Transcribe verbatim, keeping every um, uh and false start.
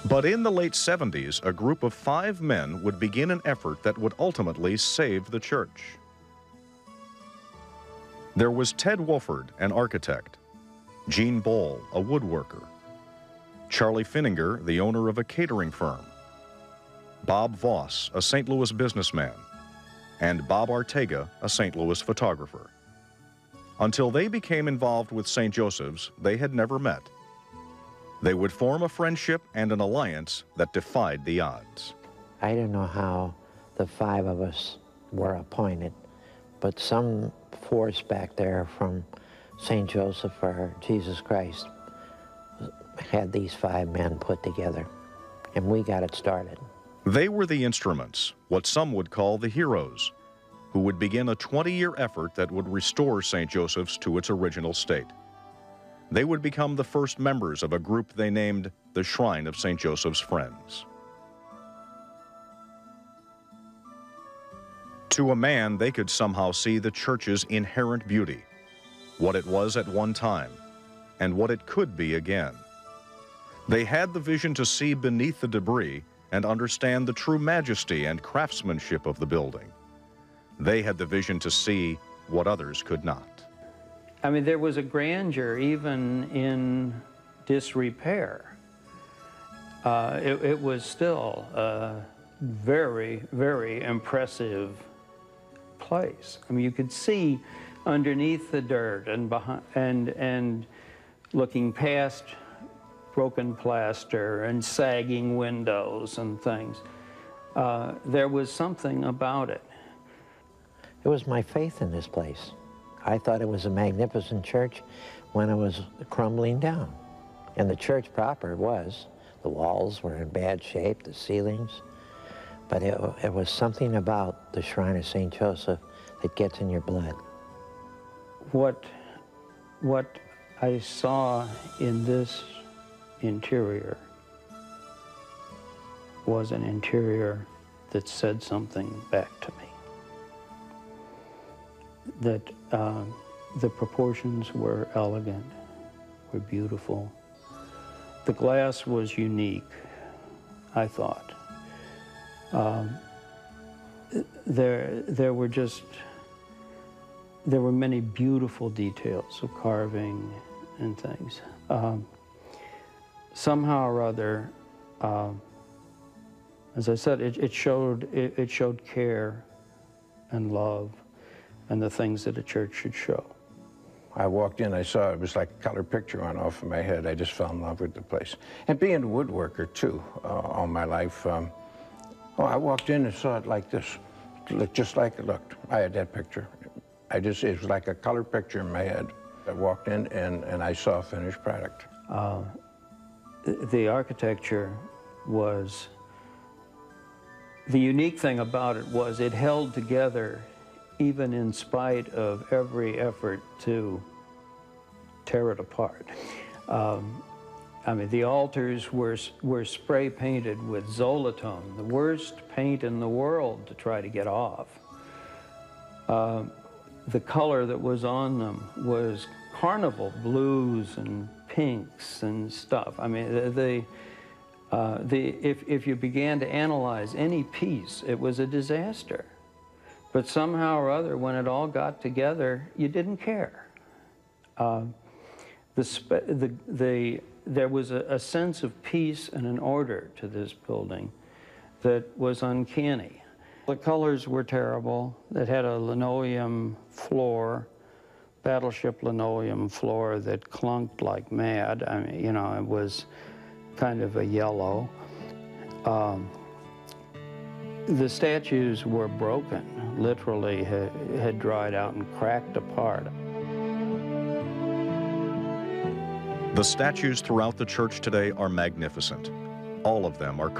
But in the late seventies, a group of five men would begin an effort that would ultimately save the church. There was Ted Wolford, an architect, Gene Boll, a woodworker, Charlie Finninger, the owner of a catering firm, Bob Voss, a Saint Louis businessman, and Bob Ortega, a Saint Louis photographer. Until they became involved with Saint Joseph's, they had never met. They would form a friendship and an alliance that defied the odds. I don't know how the five of us were appointed, but some force back there from Saint Joseph or Jesus Christ had these five men put together, and we got it started. They were the instruments, what some would call the heroes, who would begin a twenty-year effort that would restore Saint Joseph's to its original state. They would become the first members of a group they named the Shrine of Saint Joseph's Friends. To a man, they could somehow see the church's inherent beauty, what it was at one time, and what it could be again. They had the vision to see beneath the debris and understand the true majesty and craftsmanship of the building. They had the vision to see what others could not. I mean, there was a grandeur even in disrepair. Uh, it, it was still a very, very impressive place. I mean, you could see underneath the dirt and behind, and and looking past broken plaster and sagging windows and things. Uh, there was something about it. It was my faith in this place. I thought it was a magnificent church when it was crumbling down. And the church proper was. The walls were in bad shape, the ceilings. But it, it was something about the Shrine of Saint Joseph that gets in your blood. What, what I saw in this interior was an interior that said something back to me. That uh, the proportions were elegant, were beautiful. The glass was unique, I thought. Um, there, there were just, there were many beautiful details of carving and things. Um, somehow or other, uh, as I said, it, it showed, it, it showed care and love and the things that a church should show. I walked in, I saw it was like a color picture on off of my head. I just fell in love with the place. And being a woodworker too, uh, all my life, um, oh, I walked in and saw it like this. It looked just like it looked. I had that picture. I just, it was like a color picture in my head. I walked in and, and I saw a finished product. Uh, the architecture was, the unique thing about it was it held together even in spite of every effort to tear it apart. Um, I mean, the altars were, were spray painted with Zolatone, the worst paint in the world to try to get off. Uh, the color that was on them was carnival blues and pinks and stuff. I mean, the, the, uh, the, if, if you began to analyze any piece, it was a disaster. But somehow or other, when it all got together, you didn't care. Uh, the, spe the, the, there was a, a sense of peace and an order to this building that was uncanny. The colors were terrible. It had a linoleum floor, battleship linoleum floor that clunked like mad. I mean, you know, it was kind of a yellow. Um, the statues were broken. Literally had, had dried out and cracked apart. The statues throughout the church today are magnificent. All of them are